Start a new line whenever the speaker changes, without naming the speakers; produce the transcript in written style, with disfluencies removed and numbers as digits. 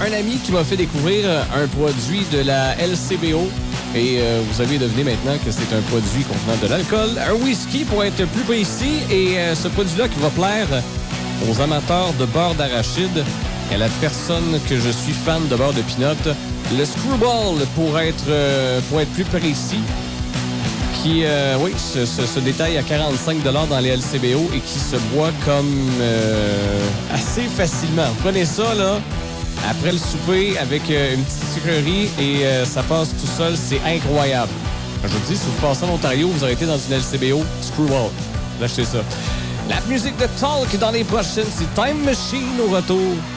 un ami qui m'a fait découvrir un produit de la LCBO. Et vous avez deviné maintenant que c'est un produit contenant de l'alcool, un whisky pour être plus précis. Et ce produit-là qui va plaire aux amateurs de beurre d'arachide et à la personne que je suis fan de beurre de pinot, le Screwball pour être plus précis, qui se détaille à 45 $ dans les LCBO et qui se boit comme assez facilement. Prenez ça, là, après le souper, avec une petite sucrerie et ça passe tout seul. C'est incroyable. Je vous dis, si vous passez en Ontario, vous aurez été dans une LCBO, Screwball. Achetez ça. La musique de Talk dans les prochaines, c'est Time Machine au retour.